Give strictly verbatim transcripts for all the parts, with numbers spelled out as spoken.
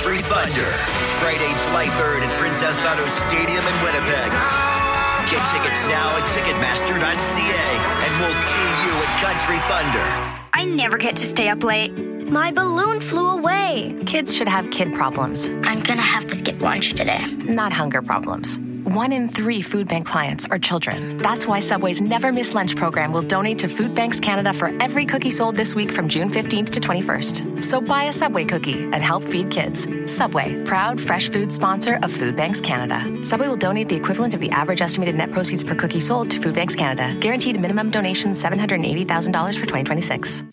Country Thunder. Friday, July third at Princess Auto Stadium in Winnipeg. Get tickets now at Ticketmaster dot C A, and we'll see you at Country Thunder. I never get to stay up late. My balloon flew away. Kids should have kid problems. I'm gonna have to skip lunch today. Not hunger problems. One in three food bank clients are children. That's why Subway's Never Miss Lunch program will donate to Food Banks Canada for every cookie sold this week from June fifteenth to twenty-first. So buy a Subway cookie and help feed kids. Subway, proud fresh food sponsor of Food Banks Canada. Subway will donate the equivalent of the average estimated net proceeds per cookie sold to Food Banks Canada. Guaranteed minimum donation seven hundred eighty thousand dollars for twenty twenty-six.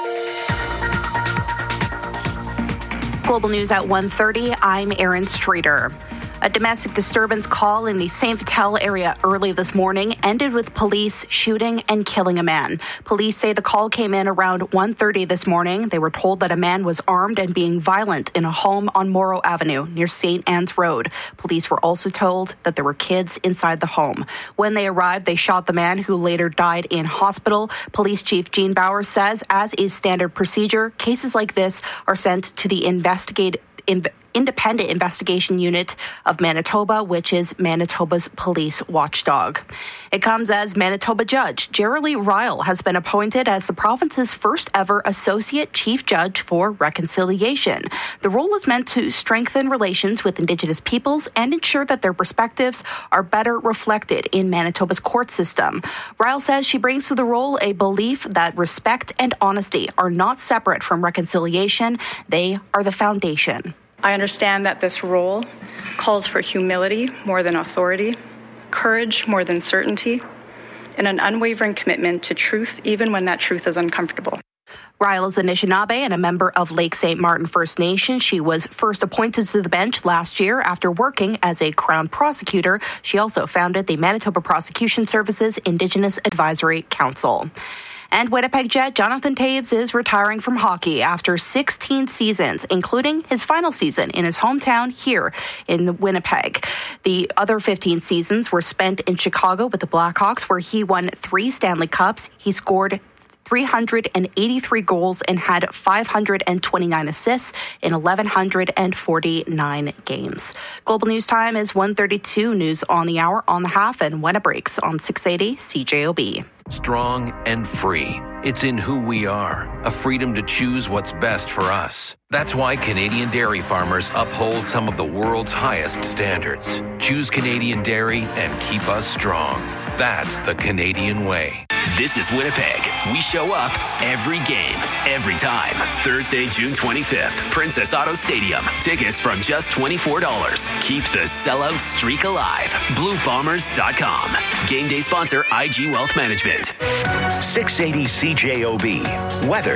Global News at one thirty. I'm Erin Streeter. A domestic disturbance call in the Saint Vital area early this morning ended with police shooting and killing a man. Police say the call came in around one thirty this morning. They were told that a man was armed and being violent in a home on Morrow Avenue near Saint Anne's Road. Police were also told that there were kids inside the home. When they arrived, they shot the man, who later died in hospital. Police Chief Gene Bauer says, as is standard procedure, cases like this are sent to the investigate in, Independent Investigation Unit of Manitoba, which is Manitoba's police watchdog. It comes as Manitoba Judge Jerry Ryle has been appointed as the province's first ever Associate Chief Judge for Reconciliation. The role is meant to strengthen relations with Indigenous peoples and ensure that their perspectives are better reflected in Manitoba's court system. Ryle says she brings to the role a belief that respect and honesty are not separate from reconciliation. They are the foundation. I understand that this role calls for humility more than authority, courage more than certainty, and an unwavering commitment to truth, even when that truth is uncomfortable. Ryle is Anishinaabe and a member of Lake Saint Martin First Nation. She was first appointed to the bench last year after working as a Crown prosecutor. She also founded the Manitoba Prosecution Services Indigenous Advisory Council. And Winnipeg Jet Jonathan Toews is retiring from hockey after sixteen seasons, including his final season in his hometown here in Winnipeg. The other fifteen seasons were spent in Chicago with the Blackhawks, where he won three Stanley Cups. He scored three hundred eighty-three goals and had five hundred twenty-nine assists in one thousand one hundred forty-nine games. Global News Time is one thirty-two. News on the hour, on the half, and when it breaks on six eighty C J O B. Strong and free. It's in who we are, a freedom to choose what's best for us. That's why Canadian dairy farmers uphold some of the world's highest standards. Choose Canadian dairy and keep us strong. That's the Canadian way. This is Winnipeg. We show up every game, every time. Thursday, June twenty-fifth, Princess Auto Stadium. Tickets from just twenty-four dollars. Keep the sellout streak alive. blue bombers dot com. Game day sponsor I G Wealth Management. six eighty C J O B. Weather.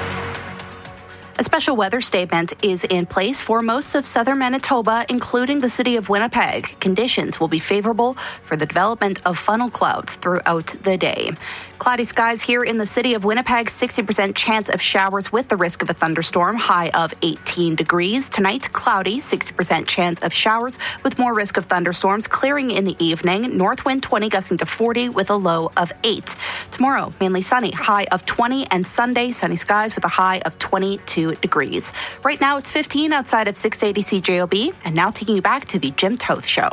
A special weather statement is in place for most of southern Manitoba, including the city of Winnipeg. Conditions will be favorable for the development of funnel clouds throughout the day. Cloudy skies here in the city of Winnipeg, sixty percent chance of showers with the risk of a thunderstorm, high of eighteen degrees. Tonight, cloudy, sixty percent chance of showers with more risk of thunderstorms, clearing in the evening. North wind twenty, gusting to forty with a low of eight. Tomorrow, mainly sunny, high of twenty, and Sunday, sunny skies with a high of twenty-two degrees. Right now, it's fifteen outside of six eighty C J O B, and now taking you back to the Jim Toth Show.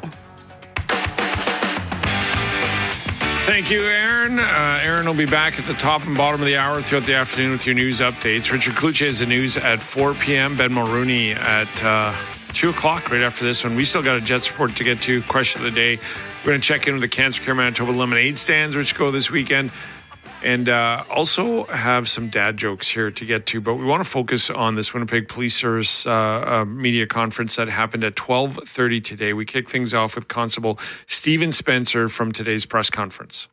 Thank you, Aaron. Uh, Aaron will be back at the top and bottom of the hour throughout the afternoon with your news updates. Richard Kluche has the news at four p.m. Ben Mulrooney at uh, two o'clock right after this one. We still got a Jets report to get to. Question of the day. We're going to check in with the Cancer Care Manitoba lemonade stands, which go this weekend. And uh, also have some dad jokes here to get to. But we want to focus on this Winnipeg Police Service uh, uh, media conference that happened at twelve thirty today. We kick things off with Constable Stephen Spencer from today's press conference.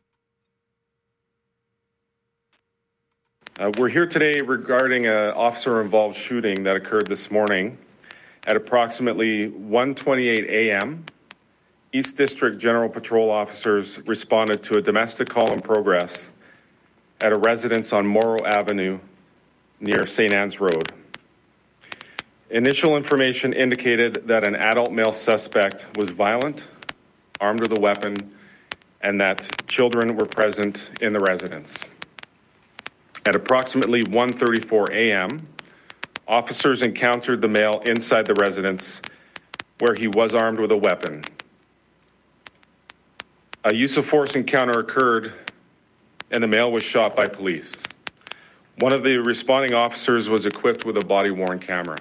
Uh, we're here today regarding an officer-involved shooting that occurred this morning at approximately one twenty-eight a.m. East District General Patrol officers responded to a domestic call in progress at a residence on Morrow Avenue near Saint Anne's Road. Initial information indicated that an adult male suspect was violent, armed with a weapon, and that children were present in the residence. At approximately one thirty-four a.m., officers encountered the male inside the residence where he was armed with a weapon. A use of force encounter occurred and the male was shot by police. One of the responding officers was equipped with a body-worn camera.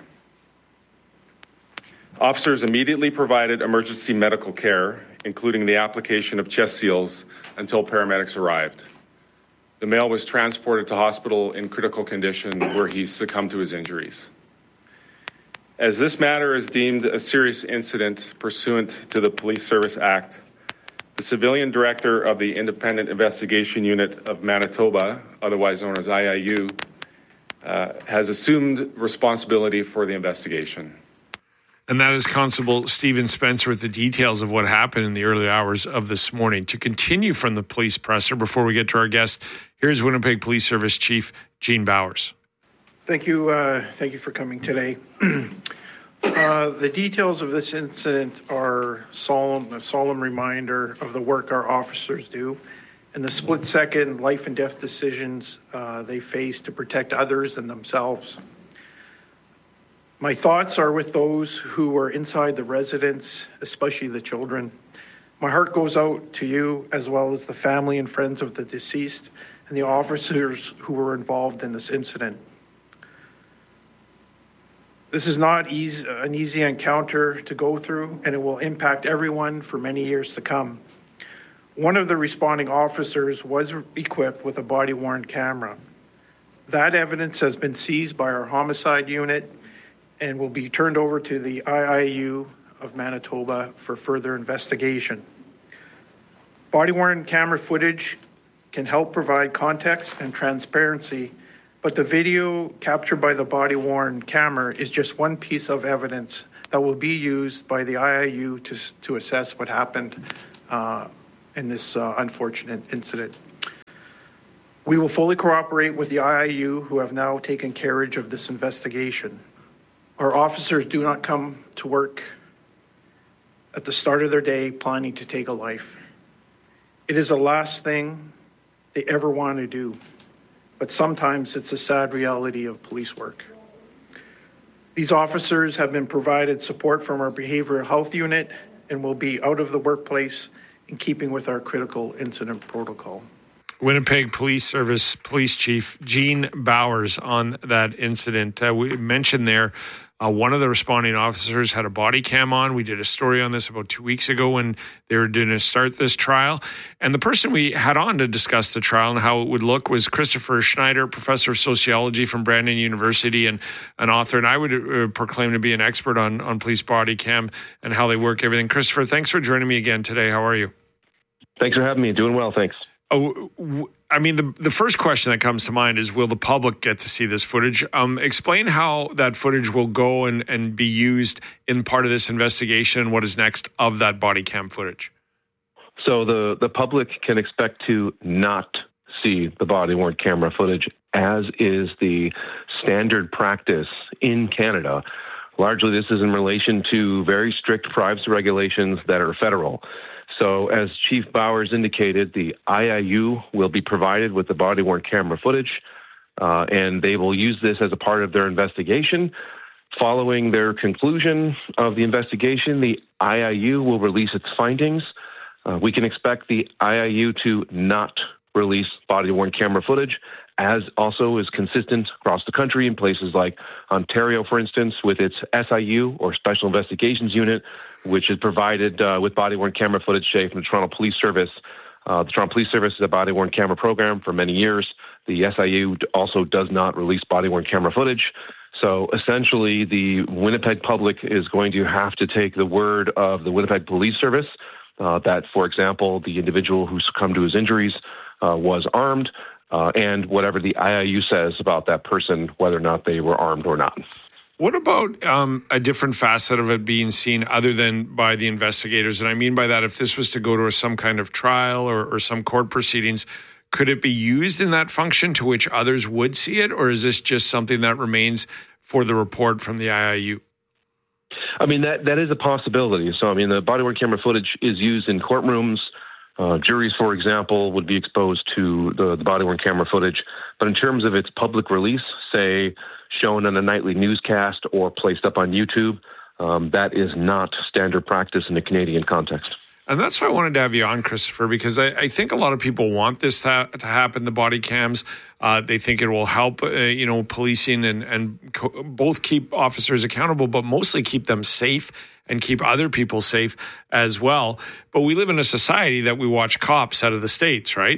Officers immediately provided emergency medical care, including the application of chest seals, until paramedics arrived. The male was transported to hospital in critical condition where he succumbed to his injuries. As this matter is deemed a serious incident pursuant to the Police Service Act, the civilian director of the Independent Investigation Unit of Manitoba, otherwise known as I I U, uh, has assumed responsibility for the investigation. And that is Constable Stephen Spencer with the details of what happened in the early hours of this morning. To continue from the police presser, before we get to our guest, here's Winnipeg Police Service Chief Gene Bowers. Thank you. Uh, thank you for coming today. uh, the details of this incident are solemn, a solemn reminder of the work our officers do and the split-second life and death decisions uh, they face to protect others and themselves. My thoughts are with those who were inside the residence, especially the children. My heart goes out to you, as well as the family and friends of the deceased and the officers who were involved in this incident. This is not easy, an easy encounter to go through, and it will impact everyone for many years to come. One of the responding officers was equipped with a body-worn camera. That evidence has been seized by our homicide unit and will be turned over to the I I U of Manitoba for further investigation. Body-worn camera footage can help provide context and transparency, but the video captured by the body-worn camera is just one piece of evidence that will be used by the I I U to, to assess what happened uh, in this uh, unfortunate incident. We will fully cooperate with the I I U, who have now taken carriage of this investigation. Our officers do not come to work at the start of their day planning to take a life. It is the last thing they ever want to do, but sometimes it's a sad reality of police work. These officers have been provided support from our behavioral health unit and will be out of the workplace in keeping with our critical incident protocol. Winnipeg Police Service Police Chief Gene Bowers on that incident. Uh, we mentioned there uh, one of the responding officers had a body cam on. We did a story on this about two weeks ago when they were going to start this trial. And the person we had on to discuss the trial and how it would look was Christopher Schneider, professor of sociology from Brandon University and an author. And I would uh, proclaim to be an expert on, on police body cam and how they work, everything. Christopher, thanks for joining me again today. How are you? Thanks for having me. Doing well, thanks. Oh, I mean, the the first question that comes to mind is, will the public get to see this footage? Um, explain how that footage will go and, and be used in part of this investigation and what is next of that body cam footage. So the, the public can expect to not see the body-worn camera footage, as is the standard practice in Canada. Largely, this is in relation to very strict privacy regulations that are federal. So as Chief Bowers indicated, the I I U will be provided with the body-worn camera footage, uh, and they will use this as a part of their investigation. Following their conclusion of the investigation, the I I U will release its findings. Uh, we can expect the I I U to not release body-worn camera footage, as also is consistent across the country in places like Ontario, for instance, with its S I U, or Special Investigations Unit, which is provided uh, with body-worn camera footage, say, from the Toronto Police Service. Uh, the Toronto Police Service is a body-worn camera program for many years. The S I U also does not release body-worn camera footage. So essentially, the Winnipeg public is going to have to take the word of the Winnipeg Police Service uh, that, for example, the individual who succumbed to his injuries uh, was armed, uh, and whatever the I I U says about that person, whether or not they were armed or not. What about um, a different facet of it being seen other than by the investigators? And I mean by that, if this was to go to a, some kind of trial or, or some court proceedings, could it be used in that function to which others would see it? Or is this just something that remains for the report from the I I U? I mean, that that is a possibility. So, I mean, the body-worn camera footage is used in courtrooms Uh, juries, for example, would be exposed to the, the body-worn camera footage. But in terms of its public release, say, shown on a nightly newscast or placed up on YouTube, um, that is not standard practice in the Canadian context. And that's why I wanted to have you on, Christopher, because I, I think a lot of people want this to, ha- to happen, the body cams. Uh, they think it will help, uh, you know, policing and, and co- both keep officers accountable, but mostly keep them safe and keep other people safe as well. But we live in a society that we watch cops out of the States, right?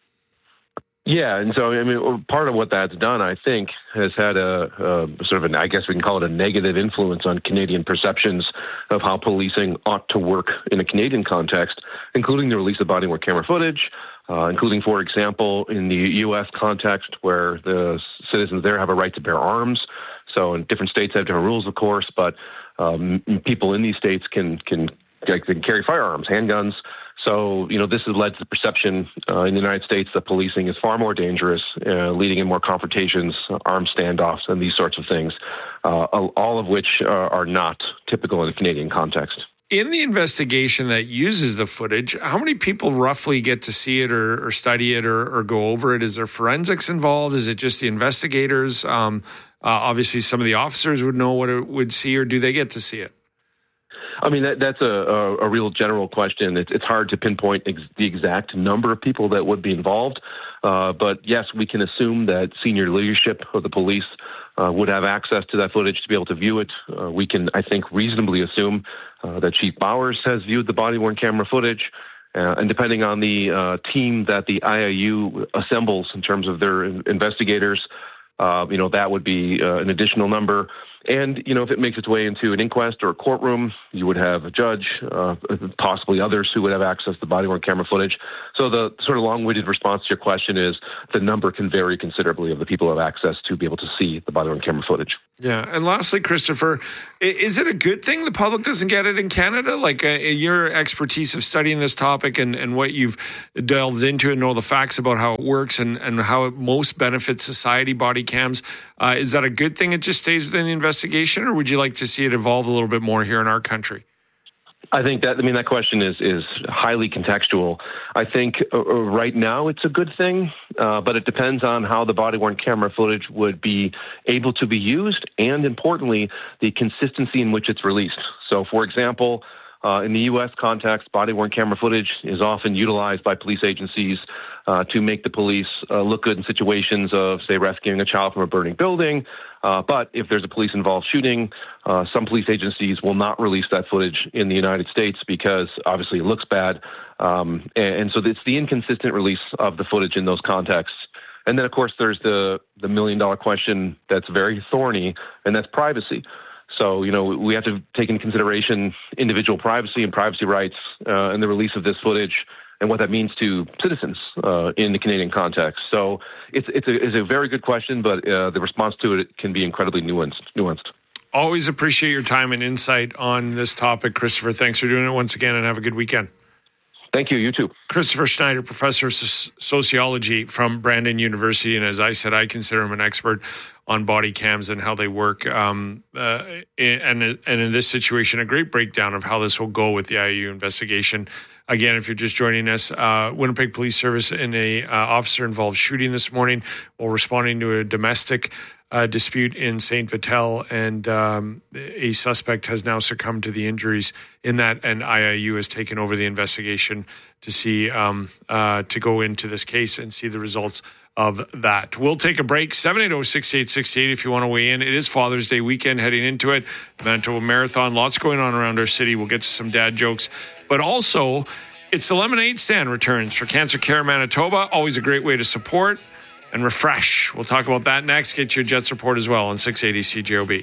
Yeah, and so, I mean, part of what that's done, I think, has had a, a sort of an, I guess we can call it a negative influence on Canadian perceptions of how policing ought to work in a Canadian context, including the release of body-worn camera footage, uh, including, for example, in the U S context where the citizens there have a right to bear arms. So in different states have different rules, of course, but um, people in these states can, can, can carry firearms, handguns. So, you know, this has led to the perception uh, in the United States that policing is far more dangerous, uh, leading in more confrontations, armed standoffs, and these sorts of things, uh, all of which uh, are not typical in a Canadian context. In the investigation that uses the footage, how many people roughly get to see it or, or study it or, or go over it? Is there forensics involved? Is it just the investigators? Um, uh, obviously, some of the officers would know what it would see, or do they get to see it? I mean, that, that's a, a, a real general question. It's, it's hard to pinpoint ex- the exact number of people that would be involved. Uh, but yes, we can assume that senior leadership of the police uh, would have access to that footage to be able to view it. Uh, we can, I think, reasonably assume uh, that Chief Bowers has viewed the body-worn camera footage. Uh, and depending on the uh, team that the I I U assembles in terms of their in- investigators, uh, you know, that would be uh, an additional number. And, you know, if it makes its way into an inquest or a courtroom, you would have a judge, uh, possibly others who would have access to body-worn camera footage. So the sort of long-winded response to your question is the number can vary considerably of the people who have access to be able to see the body-worn camera footage. Yeah. And lastly, Christopher, is it a good thing the public doesn't get it in Canada? Like uh, your expertise of studying this topic and, and what you've delved into and know the facts about how it works and, and how it most benefits society, body cams, uh, is that a good thing it just stays within the investigation, or would you like to see it evolve a little bit more here in our country? I think that, I mean, that question is, is highly contextual. I think uh, right now it's a good thing, uh, but it depends on how the body-worn camera footage would be able to be used and, importantly, the consistency in which it's released. So, for example, uh, in the U S context, body-worn camera footage is often utilized by police agencies uh, to make the police uh, look good in situations of, say, rescuing a child from a burning building. Uh, but if there's a police-involved shooting, uh, some police agencies will not release that footage in the United States because obviously it looks bad. Um, and, and so it's the inconsistent release of the footage in those contexts. And then, of course, there's the, the million-dollar question that's very thorny, and that's privacy. So, you know, we have to take into consideration individual privacy and privacy rights uh, and the release of this footage and what that means to citizens uh, in the Canadian context. So it's it's a, it's a very good question, but uh, the response to it can be incredibly nuanced. nuanced. Always appreciate your time and insight on this topic, Christopher. Thanks for doing it once again, and have a good weekend. Thank you. You too. Christopher Schneider, professor of sociology from Brandon University. And as I said, I consider him an expert on body cams and how they work. Um, uh, and, and in this situation, a great breakdown of how this will go with the I I U investigation. Again, if you're just joining us, uh, Winnipeg Police Service in a uh, officer-involved shooting this morning while responding to a domestic uh, dispute in Saint Vital, and um, a suspect has now succumbed to the injuries in that, and I I U has taken over the investigation to see um, uh, to go into this case and see the results of that. We'll take a break. seven eight zero, six eight six eight if you want to weigh in. It is Father's Day weekend heading into it. Manitoba Marathon, lots going on around our city. We'll get to some dad jokes. But also, it's the Lemonade Stand returns for Cancer Care Manitoba. Always a great way to support and refresh. We'll talk about that next. Get your Jets report as well on six eighty C J O B.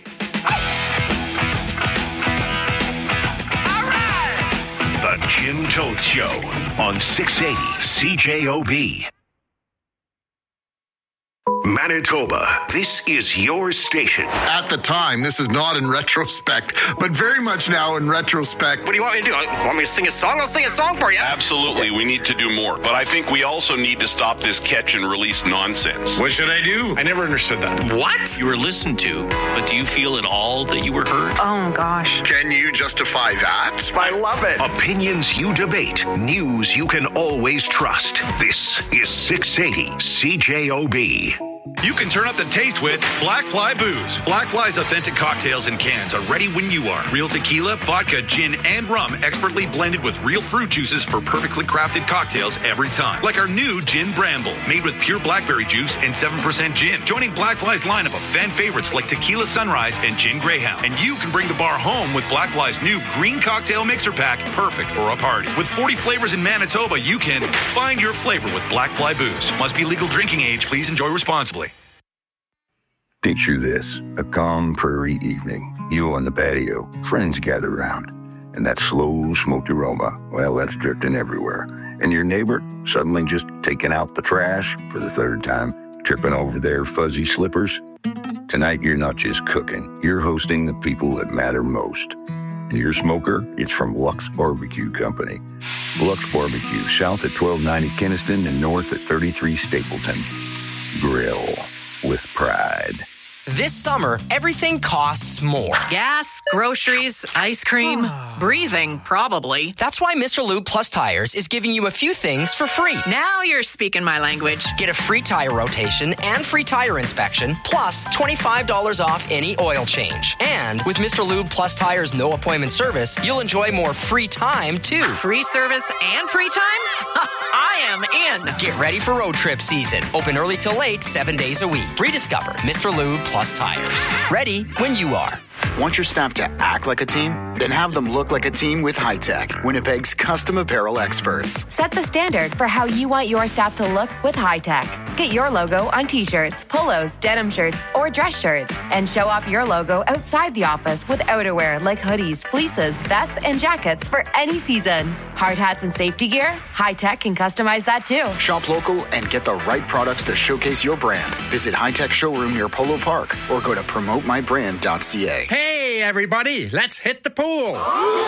The Jim Toth Show on six eighty C J O B. Manitoba, this is your station. At the time, this is not in retrospect, but very much now in retrospect. What do you want me to do? Want me to sing a song? I'll sing a song for you. Absolutely, we need to do more. But I think we also need to stop this catch and release nonsense. What should I do? I never understood that. What? You were listened to, but do you feel at all that you were heard? Oh, gosh. Can you justify that? I love it. Opinions you debate. News you can always trust. This is six eighty C J O B. You can turn up the taste with Black Fly Booze. Black Fly's authentic cocktails and cans are ready when you are. Real tequila, vodka, gin, and rum expertly blended with real fruit juices for perfectly crafted cocktails every time. Like our new Gin Bramble, made with pure blackberry juice and seven percent gin. Joining Black Fly's lineup of fan favorites like Tequila Sunrise and Gin Greyhound. And you can bring the bar home with Black Fly's new green cocktail mixer pack, perfect for a party. With forty flavors in Manitoba, you can find your flavor with Black Fly Booze. Must be legal drinking age. Please enjoy responsibly. Picture this, a calm prairie evening. You on the patio, friends gather around, and that slow smoked aroma, well, that's drifting everywhere. And your neighbor suddenly just taking out the trash for the third time, tripping over their fuzzy slippers. Tonight, you're not just cooking, you're hosting the people that matter most. And your smoker, it's from Lux Barbecue Company. Lux Barbecue, south at twelve ninety Kinnison and north at thirty-three Stapleton. Grill with pride. This summer, everything costs more. Gas, groceries, ice cream, breathing, probably. That's why Mister Lube Plus Tires is giving you a few things for free. Now you're speaking my language. Get a free tire rotation and free tire inspection, plus twenty-five dollars off any oil change. And with Mister Lube Plus Tires no appointment service, you'll enjoy more free time, too. Free service and free time? I am in. Get ready for road trip season. Open early till late, seven days a week. Rediscover Mister Lube Plus Tires. Ready when you are. Want your staff to act like a team? Then have them look like a team with Hi-Tech, Winnipeg's custom apparel experts. Set the standard for how you want your staff to look with Hi-Tech. Get your logo on t-shirts, polos, denim shirts, or dress shirts, and show off your logo outside the office with outerwear like hoodies, fleeces, vests, and jackets for any season. Hard hats and safety gear? Hi-Tech can customize that too. Shop local and get the right products to showcase your brand. Visit Hi-Tech showroom near Polo Park or go to promote my brand dot c a. Hey, everybody, let's hit the pool.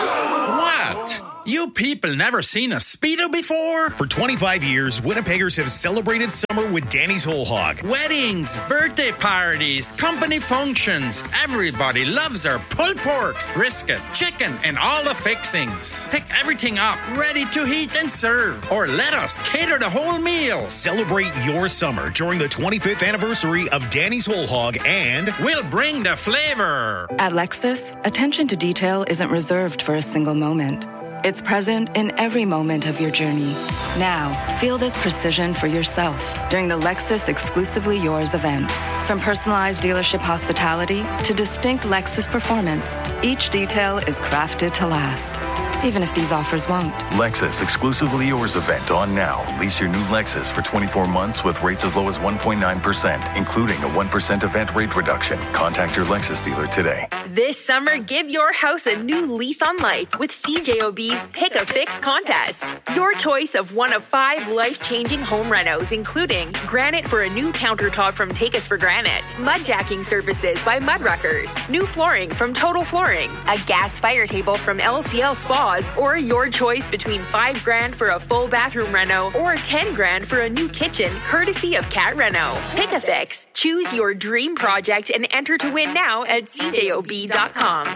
What? You people never seen a Speedo before? For twenty-five years, Winnipeggers have celebrated summer with Danny's Whole Hog. Weddings, birthday parties, company functions. Everybody loves our pulled pork, brisket, chicken, and all the fixings. Pick everything up, ready to heat and serve. Or let us cater the whole meal. Celebrate your summer during the twenty-fifth anniversary of Danny's Whole Hog, and we'll bring the flavor. At Lexus, attention to detail isn't reserved for a single moment. It's present in every moment of your journey. Now, feel this precision for yourself during the Lexus Exclusively Yours event. From personalized dealership hospitality to distinct Lexus performance, each detail is crafted to last, even if these offers won't. Lexus Exclusively Yours event on now. Lease your new Lexus for twenty-four months with rates as low as one point nine percent, including a one percent event rate reduction. Contact your Lexus dealer today. This summer, give your house a new lease on life with C J O B's Pick a Fix contest. Your choice of one of five life-changing home renos, including granite for a new countertop from Take Us for Granite, mud jacking services by Mudruckers, new flooring from Total Flooring, a gas fire table from L C L Spas, or your choice between five grand for a full bathroom reno or ten grand for a new kitchen, courtesy of Cat Reno. Pick a Fix. Choose your dream project and enter to win now at C J O B dot com.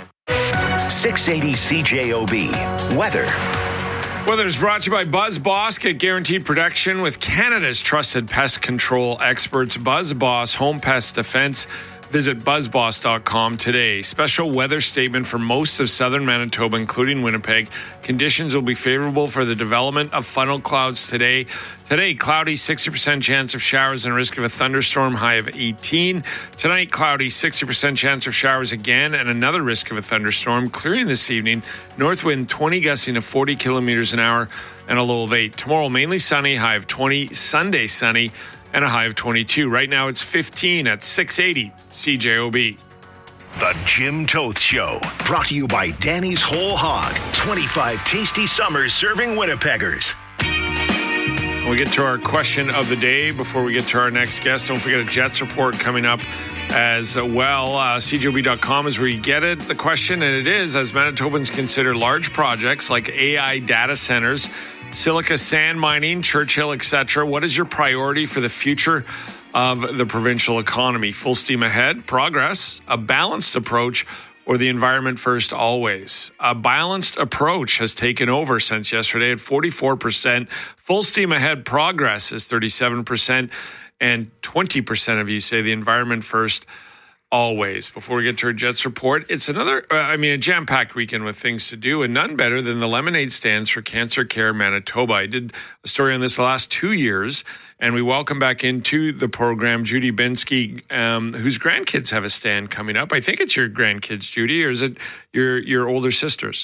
six eighty C J O B. Weather. Weather is brought to you by Buzz Boss. Get guaranteed protection with Canada's trusted pest control experts, Buzz Boss Home Pest Defense. Visit buzz boss dot com today. Special weather statement for most of southern Manitoba, including Winnipeg. Conditions will be favorable for the development of funnel clouds today. Today, cloudy, sixty percent chance of showers and risk of a thunderstorm, high of eighteen. Tonight, cloudy, sixty percent chance of showers again and another risk of a thunderstorm. Clearing this evening, north wind twenty gusting to forty kilometers an hour and a low of eight. Tomorrow, mainly sunny, high of twenty. Sunday, sunny, and a high of twenty-two. Right now, it's fifteen at six eighty C J O B. The Jim Toth Show, brought to you by Danny's Whole Hog. twenty-five tasty summers serving Winnipeggers. We'll get to our question of the day before we get to our next guest. Don't forget a Jets report coming up as well. Uh, C J O B dot com is where you get it. The question, and it is, as Manitobans consider large projects like A I data centers, silica sand mining, Churchill, et cetera, what is your priority for the future of the provincial economy? Full steam ahead, progress, a balanced approach, or the environment first always? A balanced approach has taken over since yesterday at forty-four percent. Full steam ahead, progress is thirty-seven percent. And twenty percent of you say the environment first always. Before we get to our Jets report, it's another, uh, I mean, a jam-packed weekend with things to do, and none better than the lemonade stands for Cancer Care Manitoba. I did a story on this the last two years, and we welcome back into the program Judy Binsky, um, whose grandkids have a stand coming up. I think it's your grandkids, Judy, or is it your your older sisters?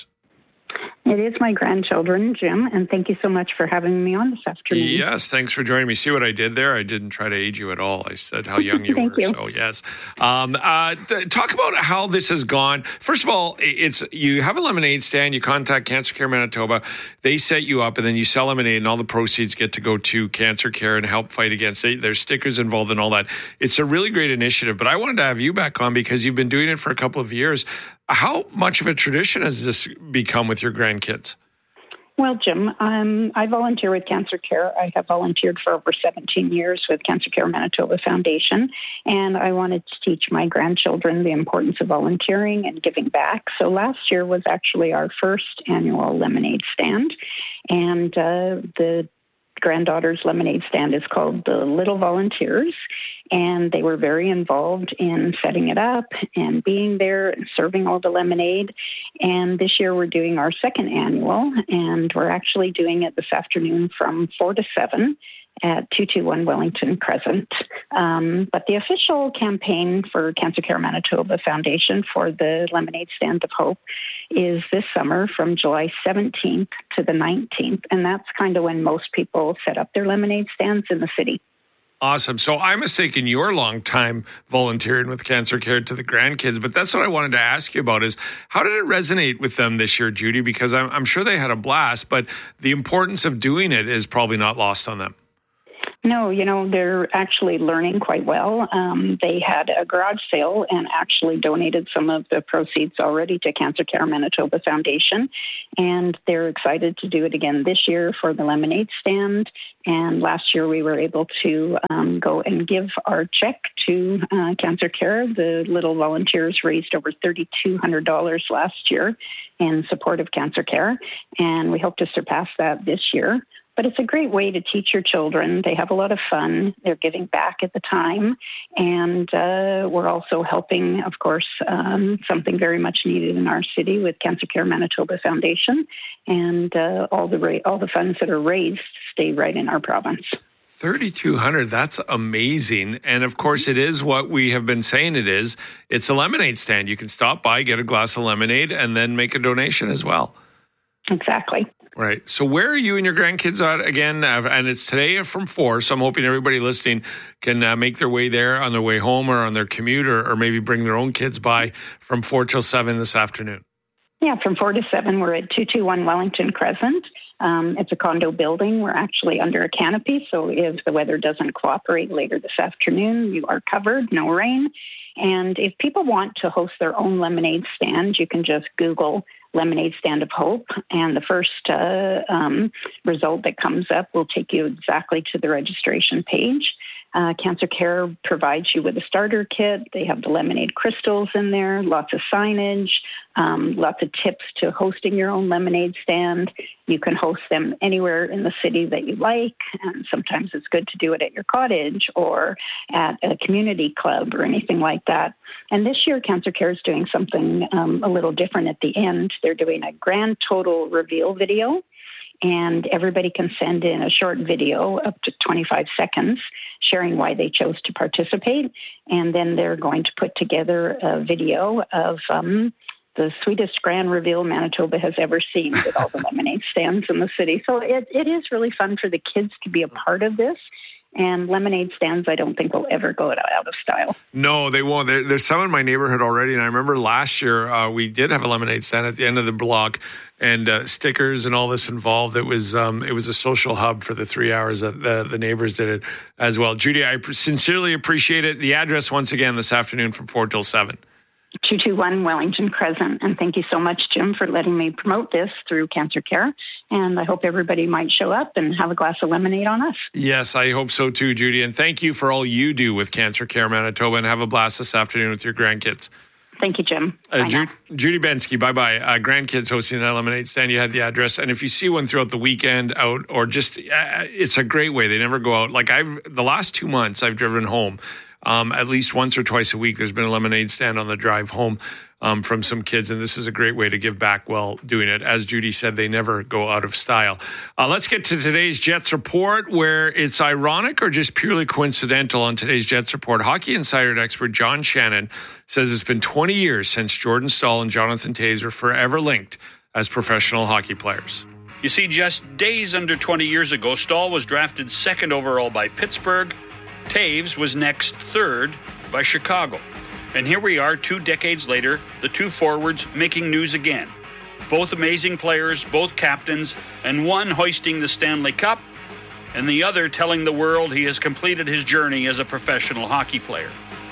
It is my grandchildren, Jim, and thank you so much for having me on this afternoon. Yes, thanks for joining me. See what I did there? I didn't try to age you at all. I said how young you thank were. You. So yes. Um, uh, th- talk about how this has gone. First of all, it's you have a lemonade stand. You contact Cancer Care Manitoba. They set you up, and then you sell lemonade, and all the proceeds get to go to Cancer Care and help fight against it. There's stickers involved and all that. It's a really great initiative. But I wanted to have you back on because you've been doing it for a couple of years. How much of a tradition has this become with your grandkids? Well, Jim, um, I volunteer with Cancer Care. I have volunteered for over seventeen years with Cancer Care Manitoba Foundation, and I wanted to teach my grandchildren the importance of volunteering and giving back. So last year was actually our first annual lemonade stand, and uh, the granddaughter's lemonade stand is called the Little Volunteers, and they were very involved in setting it up and being there and serving all the lemonade. And this year we're doing our second annual, and we're actually doing it this afternoon from four to seven at two two one Wellington Crescent. Um, but the official campaign for Cancer Care Manitoba Foundation for the Lemonade Stand of Hope is this summer from July seventeenth to the nineteenth. And that's kind of when most people set up their lemonade stands in the city. Awesome. So I mistaken your long time volunteering with Cancer Care to the grandkids, but that's what I wanted to ask you about is how did it resonate with them this year, Judy? Because I'm, I'm sure they had a blast, but the importance of doing it is probably not lost on them. No, you know, they're actually learning quite well. Um, they had a garage sale and actually donated some of the proceeds already to Cancer Care Manitoba Foundation. And they're excited to do it again this year for the lemonade stand. And last year we were able to um, go and give our check to uh, Cancer Care. The Little Volunteers raised over three thousand two hundred dollars last year in support of Cancer Care. And we hope to surpass that this year. But it's a great way to teach your children. They have a lot of fun. They're giving back at the time. And uh, we're also helping, of course, um, something very much needed in our city with Cancer Care Manitoba Foundation. And uh, all the ra- all the funds that are raised stay right in our province. three thousand two hundred dollars, that's amazing. And of course, it is what we have been saying it is. It's a lemonade stand. You can stop by, get a glass of lemonade, and then make a donation as well. Exactly. Right. So where are you and your grandkids at again? And it's today from four. So I'm hoping everybody listening can uh, make their way there on their way home or on their commute or, or maybe bring their own kids by from four till seven this afternoon. Yeah, from four to seven, we're at two two one Wellington Crescent. Um, it's a condo building. We're actually under a canopy. So if the weather doesn't cooperate later this afternoon, you are covered, no rain. And if people want to host their own lemonade stand, you can just Google Lemonade Stand of Hope, and the first uh, um, result that comes up will take you exactly to the registration page. Uh, Cancer Care provides you with a starter kit. They have the lemonade crystals in there, lots of signage, um, lots of tips to hosting your own lemonade stand. You can host them anywhere in the city that you like, and sometimes it's good to do it at your cottage or at a community club or anything like that. And this year, Cancer Care is doing something um, a little different at the end. They're doing a grand total reveal video, and everybody can send in a short video up to twenty-five seconds sharing why they chose to participate. And then they're going to put together a video of um, the sweetest grand reveal Manitoba has ever seen with all the lemonade stands in the city. So it, it is really fun for the kids to be a part of this. And lemonade stands, I don't think, will ever go out of style. No, they won't. There, there's some in my neighborhood already. And I remember last year uh, we did have a lemonade stand at the end of the block. and uh, stickers and all this involved. It was um, it was a social hub for the three hours that the, the neighbors did it as well. Judy, I sincerely appreciate it. The address once again this afternoon from four till seven. two two one Wellington Crescent. And thank you so much, Jim, for letting me promote this through Cancer Care. And I hope everybody might show up and have a glass of lemonade on us. Yes, I hope so too, Judy. And thank you for all you do with Cancer Care Manitoba, and have a blast this afternoon with your grandkids. Thank you, Jim. Uh, Ju- Judy Bensky, bye-bye. Uh, grandkids hosting that lemonade stand. You had the address. And if you see one throughout the weekend out, or just, uh, it's a great way. They never go out. Like I've, the last two months I've driven home, um, at least once or twice a week, there's been a lemonade stand on the drive home um, from some kids. And this is a great way to give back while doing it. As Judy said, they never go out of style. Uh, let's get to today's Jets Report, where it's ironic or just purely coincidental. On today's Jets Report, Hockey Insider expert John Shannon says it's been twenty years since Jordan Staal and Jonathan Toews were forever linked as professional hockey players. You see, just days under twenty years ago, Staal was drafted second overall by Pittsburgh. Toews was next third by Chicago. And here we are two decades later, the two forwards making news again. Both amazing players, both captains, and one hoisting the Stanley Cup, and the other telling the world he has completed his journey as a professional hockey player.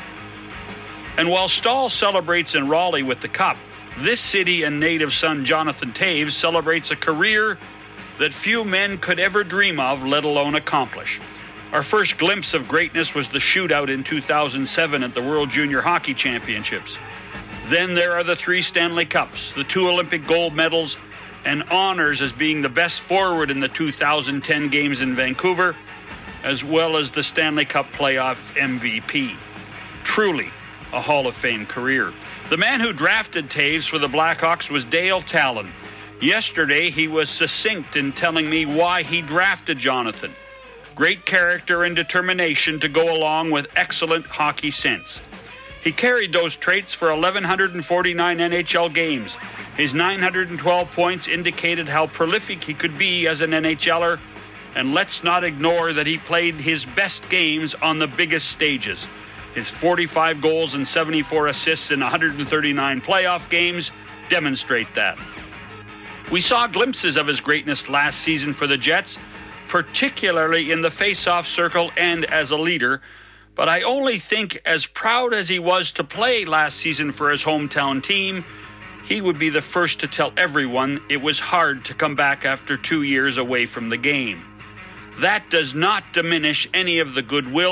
And while Staal celebrates in Raleigh with the Cup, this city and native son Jonathan Toews celebrates a career that few men could ever dream of, let alone accomplish. Our first glimpse of greatness was the shootout in two thousand seven at the World Junior Hockey Championships. Then there are the three Stanley Cups, the two Olympic gold medals, and honors as being the best forward in the two thousand ten games in Vancouver, as well as the Stanley Cup playoff M V P. Truly a Hall of Fame career. The man who drafted Toews for the Blackhawks was Dale Talon. Yesterday, he was succinct in telling me why he drafted Jonathan. Great character and determination to go along with excellent hockey sense. He carried those traits for one thousand one hundred forty-nine N H L games. His nine hundred twelve points indicated how prolific he could be as an N H L er, and let's not ignore that he played his best games on the biggest stages. His forty-five goals and seventy-four assists in one hundred thirty-nine playoff games demonstrate that. We saw glimpses of his greatness last season for the Jets, particularly in the face-off circle and as a leader, but I only think as proud as he was to play last season for his hometown team, he would be the first to tell everyone it was hard to come back after two years away from the game. That does not diminish any of the goodwill